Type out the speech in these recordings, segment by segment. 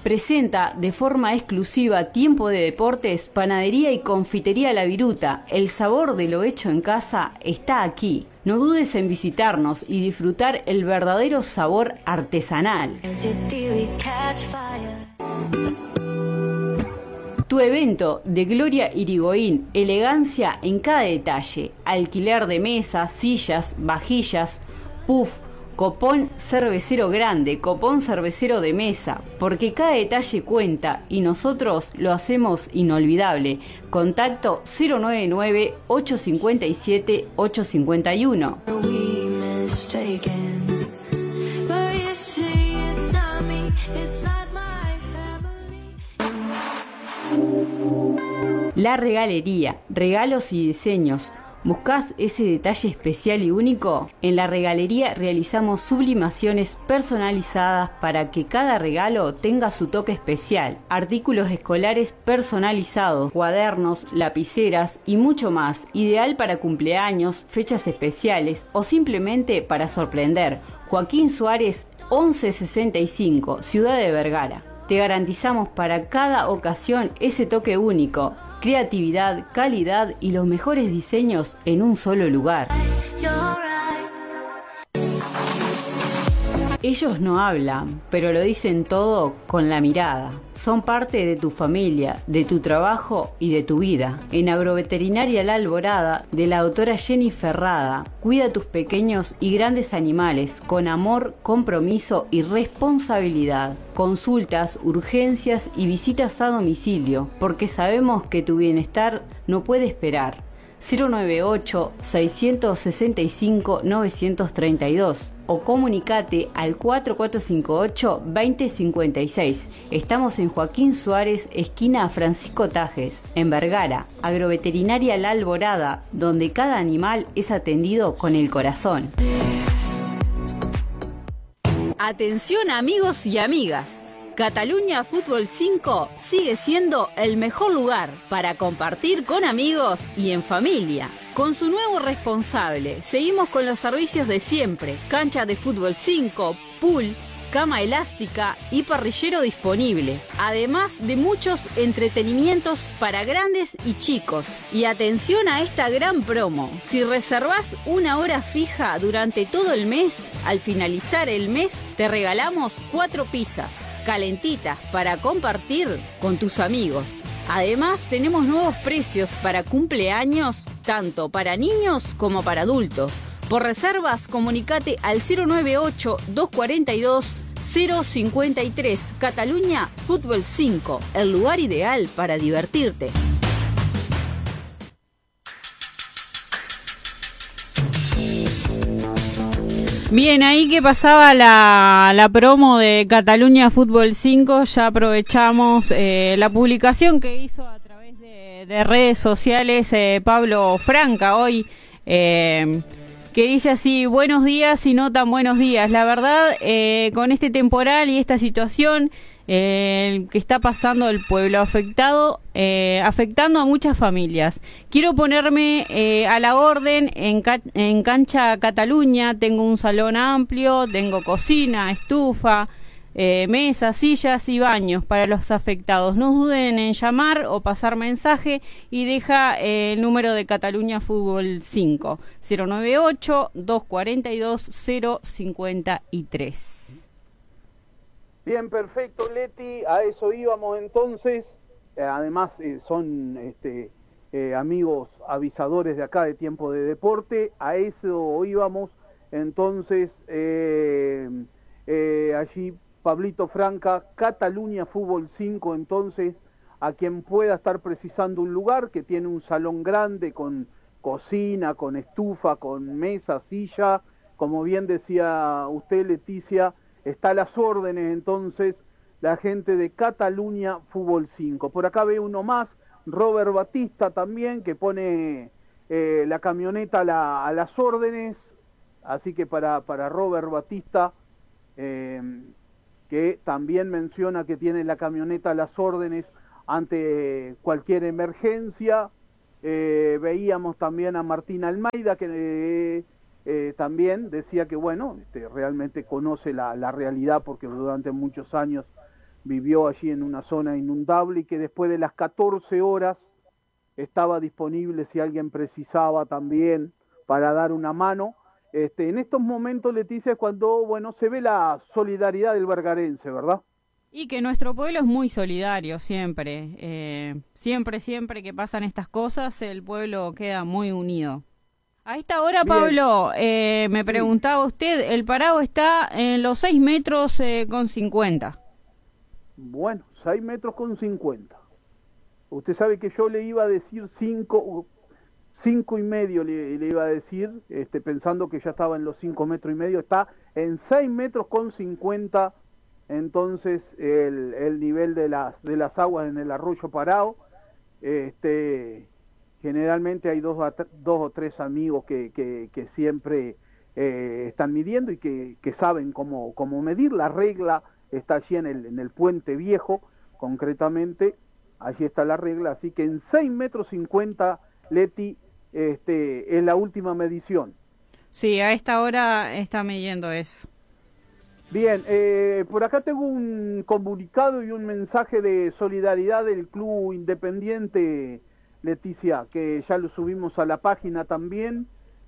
Presenta de forma exclusiva Tiempo de Deportes, Panadería y Confitería La Viruta. El sabor de lo hecho en casa está aquí. No dudes en visitarnos y disfrutar el verdadero sabor artesanal. Tu evento de Gloria Irigoyen, elegancia en cada detalle, alquiler de mesas, sillas, vajillas, puff, copón cervecero grande, copón cervecero de mesa, porque cada detalle cuenta y nosotros lo hacemos inolvidable. Contacto 099-857-851. La Regalería, regalos y diseños. ¿Buscás ese detalle especial y único? En La Regalería realizamos sublimaciones personalizadas para que cada regalo tenga su toque especial. Artículos escolares personalizados, cuadernos, lapiceras y mucho más. Ideal para cumpleaños, fechas especiales o simplemente para sorprender. Joaquín Suárez 1165, Ciudad de Vergara. Te garantizamos para cada ocasión ese toque único. Creatividad, calidad y los mejores diseños en un solo lugar. Ellos no hablan, pero lo dicen todo con la mirada. Son parte de tu familia, de tu trabajo y de tu vida. En Agroveterinaria La Alborada, de la doctora Jenny Ferrada, cuida tus pequeños y grandes animales con amor, compromiso y responsabilidad. Consultas, urgencias y visitas a domicilio, porque sabemos que tu bienestar no puede esperar. 098-665-932 o comunicate al 4458-2056. Estamos en Joaquín Suárez, esquina Francisco Tajes, en Vergara. Agroveterinaria La Alborada, donde cada animal es atendido con el corazón. Atención amigos y amigas. Cataluña Fútbol 5 sigue siendo el mejor lugar para compartir con amigos y en familia. Con su nuevo responsable, seguimos con los servicios de siempre: cancha de fútbol 5, pool, cama elástica y parrillero disponible, además de muchos entretenimientos para grandes y chicos. Y atención a esta gran promo: si reservás una hora fija durante todo el mes, al finalizar el mes te regalamos 4 pizzas calentitas para compartir con tus amigos. Además, tenemos nuevos precios para cumpleaños, tanto para niños como para adultos. Por reservas, comunicate al 098-242-053. Cataluña Fútbol 5, el lugar ideal para divertirte. Bien, ahí que pasaba la promo de Cataluña Fútbol 5, ya aprovechamos la publicación que hizo a través de redes sociales Pablo Franca hoy, que dice así: buenos días y no tan buenos días. La verdad, con este temporal y esta situación que está pasando el pueblo afectando a muchas familias, quiero ponerme a la orden en Cancha Cataluña. Tengo un salón amplio, tengo cocina, estufa, mesas, sillas y baños para los afectados. No duden en llamar o pasar mensaje y deja el número de Cataluña Fútbol 5, 098-242-053. Bien, perfecto, Leti, a eso íbamos entonces. Además son amigos avisadores de acá de Tiempo de Deporte, a eso íbamos. Entonces allí Pablito Franca, Cataluña Fútbol 5, entonces a quien pueda estar precisando un lugar, que tiene un salón grande con cocina, con estufa, con mesa, silla, como bien decía usted, Leticia, está a las órdenes entonces la gente de Cataluña Fútbol 5. Por acá ve uno más, Robert Batista también, que pone la camioneta a las órdenes, así que para Robert Batista, que también menciona que tiene la camioneta a las órdenes ante cualquier emergencia. Veíamos también a Martín Almeida, que también decía que, bueno, realmente conoce la realidad porque durante muchos años vivió allí en una zona inundable y que después de las 14 horas estaba disponible si alguien precisaba también para dar una mano. En estos momentos, Leticia, es cuando, bueno, se ve la solidaridad del vergarense, ¿verdad? Y que nuestro pueblo es muy solidario siempre. Siempre que pasan estas cosas, el pueblo queda muy unido. A esta hora, Bien. Pablo, me preguntaba usted, el parado está en los 6 metros con 50. Bueno, 6 metros con 50. Usted sabe que yo le iba a decir 5 y medio, le iba a decir, pensando que ya estaba en los 5 metros y medio, está en 6 metros con 50, entonces el nivel de las aguas en el arroyo Parao. Generalmente hay dos o tres amigos que siempre están midiendo y que saben cómo medir. La regla está allí en el puente viejo, concretamente, allí está la regla, así que en 6 metros 50, Leti, es la última medición. Sí, a esta hora está midiendo eso. Bien, por acá tengo un comunicado y un mensaje de solidaridad del Club Independiente, Leticia, que ya lo subimos a la página también.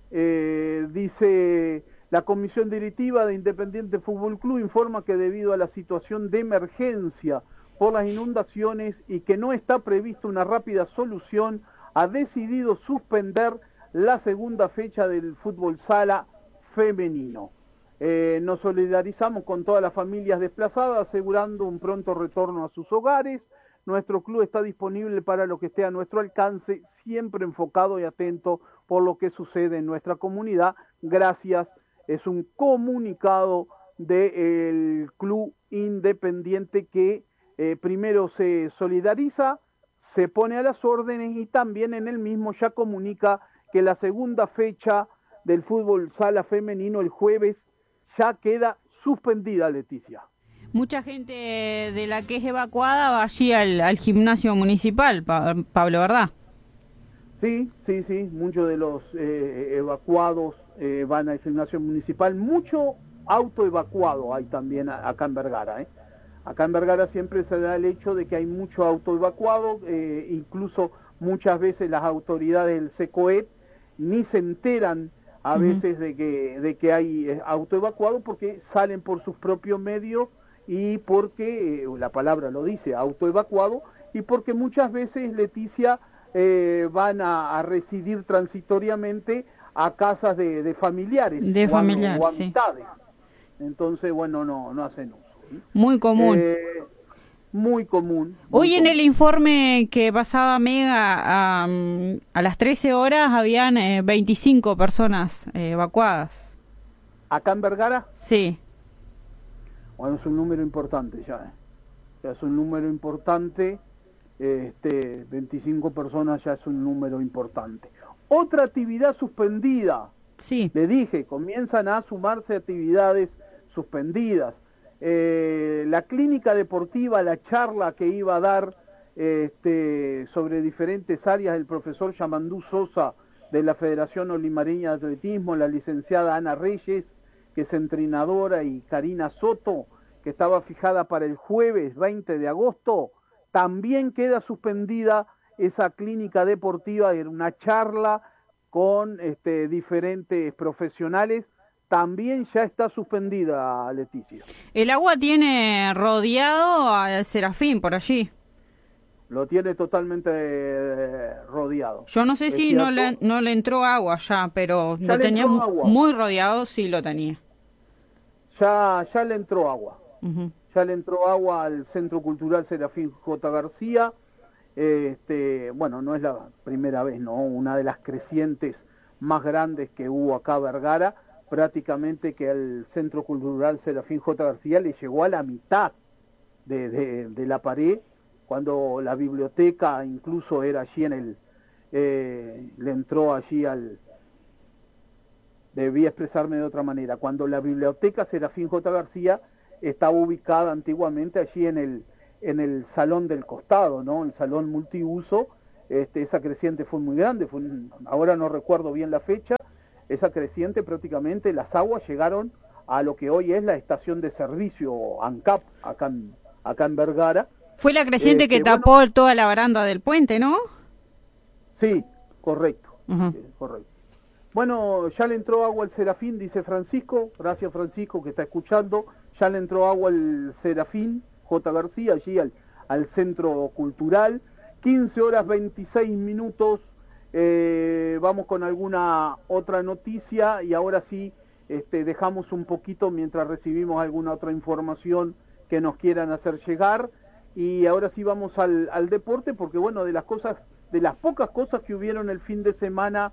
Dice: la Comisión Directiva de Independiente Fútbol Club informa que debido a la situación de emergencia por las inundaciones y que no está prevista una rápida solución, ha decidido suspender la segunda fecha del fútbol sala femenino. Nos solidarizamos con todas las familias desplazadas, asegurando un pronto retorno a sus hogares. Nuestro club está disponible para lo que esté a nuestro alcance, siempre enfocado y atento por lo que sucede en nuestra comunidad. Gracias. Es un comunicado del Club Independiente que primero se solidariza, se pone a las órdenes y también en el mismo ya comunica que la segunda fecha del fútbol sala femenino el jueves ya queda suspendida, Leticia. Mucha gente de la que es evacuada va allí al gimnasio municipal, Pablo, ¿verdad? Sí, muchos de los evacuados van al gimnasio municipal. Mucho auto evacuado hay también acá en Vergara. Acá en Vergara siempre se da el hecho de que hay mucho auto evacuado, incluso muchas veces las autoridades del SECOET ni se enteran a veces de que hay auto evacuado porque salen por sus propios medios y porque, la palabra lo dice, auto evacuado, y porque muchas veces, Leticia, van a residir transitoriamente a casas de familiares o amistades. Sí. Entonces, bueno, no hacen uso. Muy común. Muy común. Hoy en el informe que pasaba Mega a las 13 horas habían 25 personas evacuadas. ¿Acá en Vergara? Sí. Bueno, es un número importante ya. Ya es un número importante. 25 personas ya es un número importante. Otra actividad suspendida. Sí. Le dije, comienzan a sumarse actividades suspendidas. La clínica deportiva, la charla que iba a dar sobre diferentes áreas el profesor Yamandú Sosa de la Federación Olimareña de Atletismo, la licenciada Ana Reyes, que es entrenadora, y Karina Soto, que estaba fijada para el jueves 20 de agosto, también queda suspendida esa clínica deportiva. Era una charla con diferentes profesionales. También ya está suspendida, Leticia. El agua tiene rodeado al Serafín por allí. Lo tiene totalmente rodeado. Yo no sé si no le entró agua ya, pero ya lo tenía muy rodeado, sí lo tenía. Ya le entró agua. Ya le entró agua al Centro Cultural Serafín J. García. Bueno, no es la primera vez, ¿no? Una de las crecientes más grandes que hubo acá en Vergara, prácticamente que al Centro Cultural Serafín J. García le llegó a la mitad de la pared, cuando la biblioteca incluso era allí le entró allí debí expresarme de otra manera, cuando la biblioteca Serafín J. García estaba ubicada antiguamente allí en el salón del costado, ¿no? El salón multiuso. Esa creciente fue muy grande, ahora no recuerdo bien la fecha. Esa creciente, prácticamente las aguas llegaron a lo que hoy es la estación de servicio ANCAP, acá acá en Vergara. Fue la creciente que tapó toda la baranda del puente, ¿no? Sí, correcto, correcto. Bueno, ya le entró agua al Serafín, dice Francisco. Gracias, Francisco, que está escuchando. Ya le entró agua al Serafín, J. García, allí al Centro Cultural. 15 horas 26 minutos. Vamos con alguna otra noticia y ahora sí dejamos un poquito mientras recibimos alguna otra información que nos quieran hacer llegar. Y ahora sí vamos al deporte, porque bueno, de las pocas cosas que hubieron el fin de semana,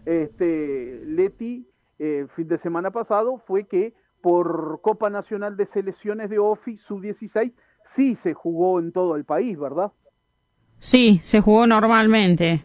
Leti, fin de semana pasado, fue que por Copa Nacional de Selecciones de OFI Sub-16 sí se jugó en todo el país, ¿verdad? Sí, se jugó normalmente.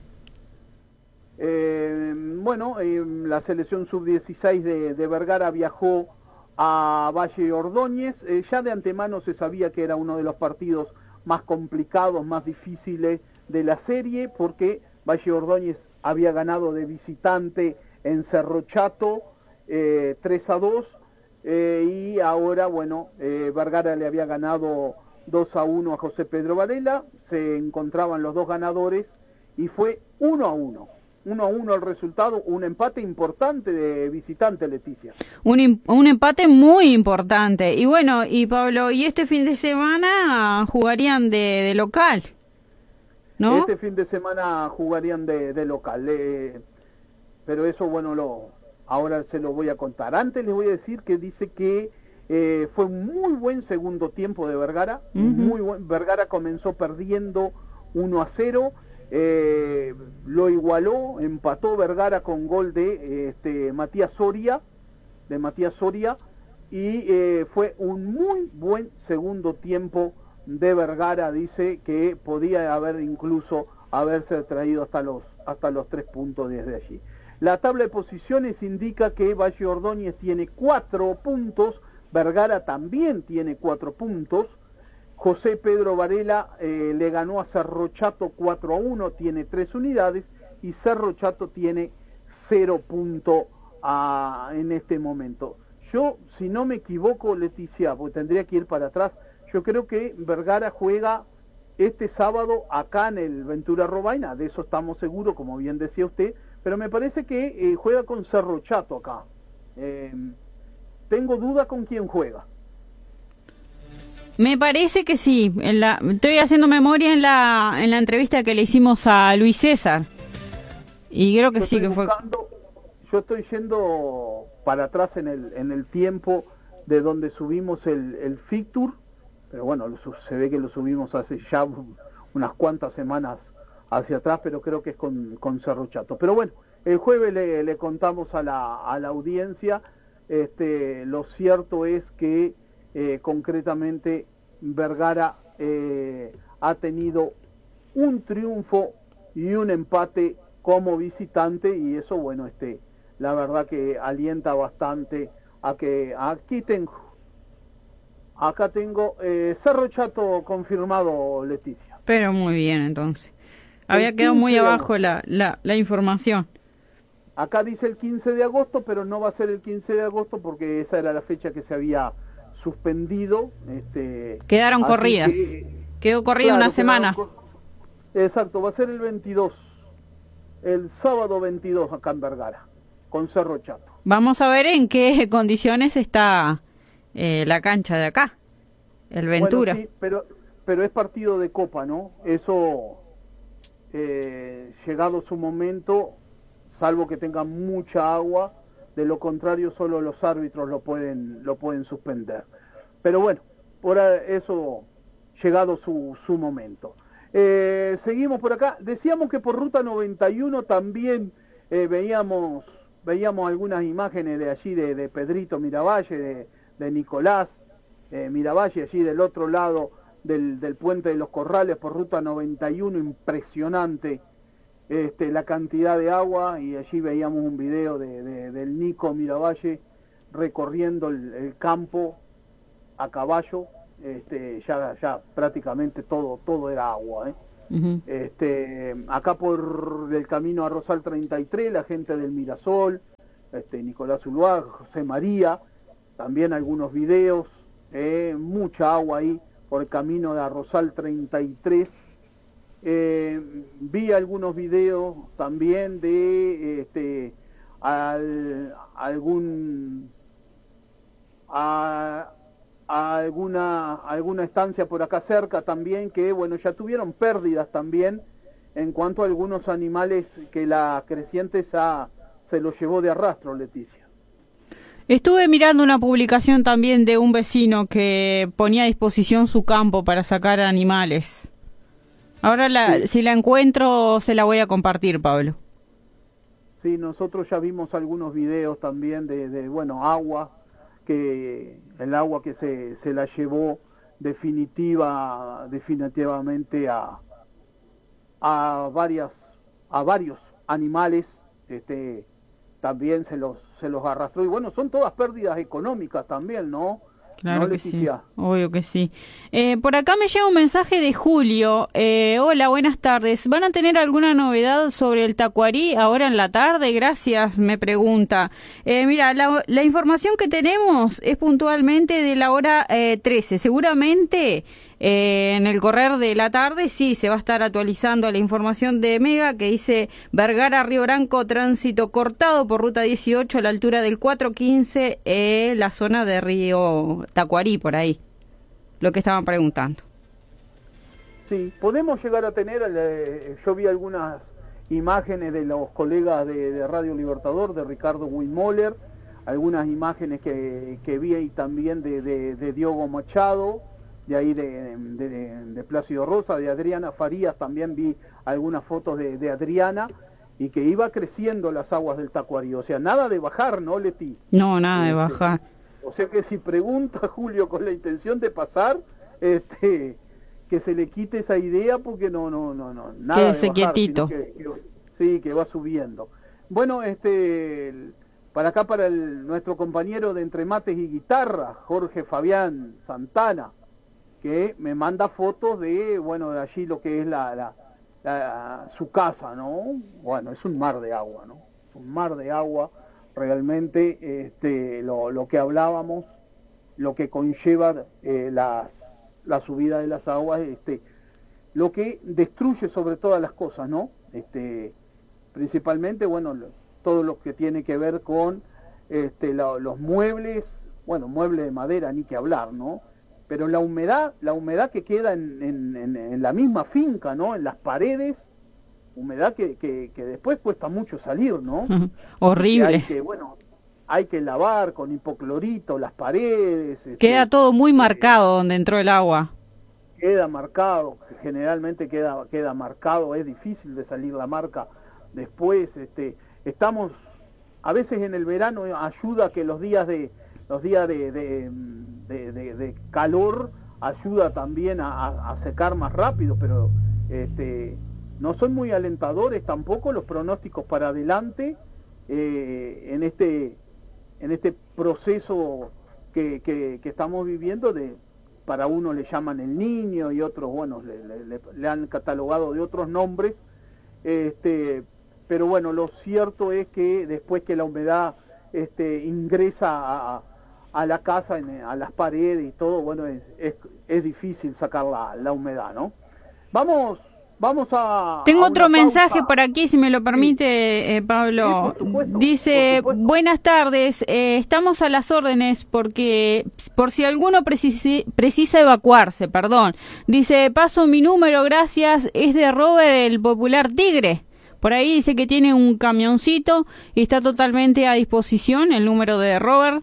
La selección Sub-16 de Vergara viajó a Valle Ordóñez. Ya de antemano se sabía que era uno de los partidos más complicados, más difíciles de la serie, porque Valle Ordóñez había ganado de visitante en Cerro Chato 3-2, y ahora, Vergara le había ganado 2-1 a José Pedro Varela. Se encontraban los dos ganadores y fue 1-1. 1-1 el resultado, un empate importante de visitante, Leticia. Un empate muy importante. Y bueno, y Pablo, y este fin de semana jugarían de local, ¿no? Este fin de semana jugarían de local. Pero eso, ahora se lo voy a contar. Antes les voy a decir que dice que fue un muy buen segundo tiempo de Vergara. Muy buen. Vergara comenzó perdiendo 1-0. Lo igualó, empató Vergara con gol de Matías Soria, y fue un muy buen segundo tiempo de Vergara. Dice que podía haberse traído hasta los 3 puntos desde allí. La tabla de posiciones indica que Valle Ordóñez tiene 4 puntos, Vergara también tiene 4 puntos. José Pedro Varela le ganó a Cerro Chato 4-1, tiene 3 unidades, y Cerro Chato tiene 0 puntos en este momento. Yo, si no me equivoco, Leticia, porque tendría que ir para atrás, yo creo que Vergara juega este sábado acá en el Ventura Robaina, de eso estamos seguros, como bien decía usted, pero me parece que juega con Cerro Chato acá. Tengo duda con quién juega. Me parece que sí. Estoy haciendo memoria en la entrevista que le hicimos a Luis César. Y creo que sí que fue. Yo estoy yendo para atrás en el tiempo de donde subimos el fixture, pero bueno, se ve que lo subimos hace ya unas cuantas semanas hacia atrás, pero creo que es con Cerro Chato. Pero bueno, el jueves le contamos a la audiencia. Lo cierto es que concretamente Vergara ha tenido un triunfo y un empate como visitante, y eso la verdad que alienta bastante a que acá tengo Cerro Chato confirmado, Leticia. Pero muy bien, entonces había quedado muy abajo la información. Acá dice el 15 de agosto, pero no va a ser el 15 de agosto porque esa era la fecha que se había suspendido. Quedaron corridas. Quedó corrida una semana. Exacto, va a ser el 22. El sábado 22 acá en Vergara, con Cerro Chato. Vamos a ver en qué condiciones está la cancha de acá, el Ventura. Bueno, sí, pero es partido de Copa, ¿no? Eso, llegado su momento, salvo que tenga mucha agua, de lo contrario solo los árbitros lo pueden suspender. Pero bueno, por eso, llegado su momento. Seguimos por acá. Decíamos que por Ruta 91 también veíamos algunas imágenes de allí de Pedrito Miravalle, de Nicolás Miravalle, allí del otro lado del puente de los Corrales por Ruta 91, impresionante la cantidad de agua, y allí veíamos un video del Nico Miravalle recorriendo el campo a caballo. Ya prácticamente todo era agua. Uh-huh. Acá por el camino a Rosal 33, la gente del Mirasol, Nicolás Ulúa, José María, también algunos videos, mucha agua ahí por el camino de Arrozal 33. Vi algunos videos también de alguna estancia por acá cerca también que, bueno, ya tuvieron pérdidas también en cuanto a algunos animales que la creciente se los llevó de arrastro, Leticia. Estuve mirando una publicación también de un vecino que ponía a disposición su campo para sacar animales. Ahora Sí. si la encuentro se la voy a compartir, Pablo. Sí, nosotros ya vimos algunos videos también de bueno, el agua que se la llevó definitivamente a varios animales, también se los arrastró. Y bueno, son todas pérdidas económicas también, ¿no? Claro ¿No, que sí, Leticia? obvio que sí. Por acá me llega un mensaje de Julio. Hola, buenas tardes. ¿Van a tener alguna novedad sobre el tacuarí ahora en la tarde? Gracias, me pregunta. Mira, la información que tenemos es puntualmente de la hora 13. Seguramente en el correr de la tarde sí se va a estar actualizando la información de Mega que dice Vergara Río Branco, tránsito cortado por ruta 18 a la altura del 415, la zona de Río Tacuarí, por ahí, lo que estaban preguntando. Sí, podemos llegar a tener, yo vi algunas imágenes de los colegas de Radio Libertador, de Ricardo Wimoller, algunas imágenes que vi ahí también de Diogo Machado, de ahí de Plácido Rosa, de Adriana Farías, también vi algunas fotos de Adriana, y que iba creciendo las aguas del Tacuarí, o sea, nada de bajar, ¿no, Leti? No, nada de bajar. O sea que si pregunta Julio con la intención de pasar, que se le quite esa idea porque no, nada Quédese de bajar, quietito. Sí, que va subiendo. Bueno, para acá nuestro compañero de Entre Mates y Guitarra, Jorge Fabián Santana, que me manda fotos de allí lo que es su casa, ¿no? Bueno, es un mar de agua, ¿no? Es un mar de agua, realmente, lo que hablábamos, lo que conlleva la subida de las aguas, lo que destruye sobre todas las cosas, ¿no? Principalmente, todo lo que tiene que ver con los muebles, muebles de madera, ni que hablar, ¿no? Pero la humedad que queda en la misma finca, ¿no? En las paredes, humedad que después cuesta mucho salir, ¿no? Horrible. Hay que lavar con hipoclorito las paredes. Queda todo muy marcado donde entró el agua. Queda marcado, generalmente queda marcado, es difícil de salir la marca después. Estamos, a veces en el verano ayuda que los días de calor ayuda también a secar más rápido, pero no son muy alentadores tampoco los pronósticos para adelante en este proceso que estamos viviendo. Para uno le llaman el Niño y otros le han catalogado de otros nombres, pero lo cierto es que después que la humedad ingresa a la casa, a las paredes y todo, es difícil sacar la humedad, ¿no? Vamos a... Tengo otro mensaje pausa. por aquí, si me lo permite, sí. Pablo. Sí, por supuesto, dice, por supuesto. Buenas tardes, estamos a las órdenes porque por si alguno precisa evacuarse, perdón. Dice, paso mi número, gracias, es de Robert, el popular Tigre. Por ahí dice que tiene un camioncito y está totalmente a disposición. El número de Robert,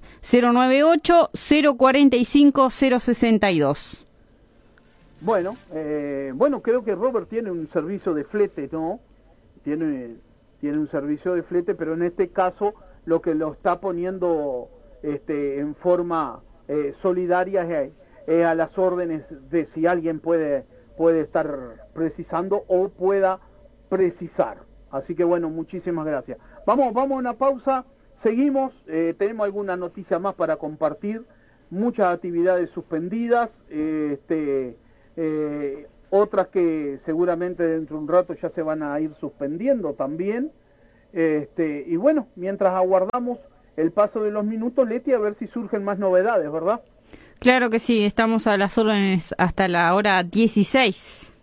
098-045-062. Bueno, creo que Robert tiene un servicio de flete, ¿no? Tiene un servicio de flete, pero en este caso lo que lo está poniendo en forma solidaria es a las órdenes de si alguien puede estar precisando o pueda precisar. Así que muchísimas gracias. Vamos a una pausa, seguimos, tenemos alguna noticia más para compartir, muchas actividades suspendidas, otras que seguramente dentro de un rato ya se van a ir suspendiendo también, y mientras aguardamos el paso de los minutos, Leti, a ver si surgen más novedades, ¿verdad? Claro que sí, estamos a las órdenes hasta la hora 16.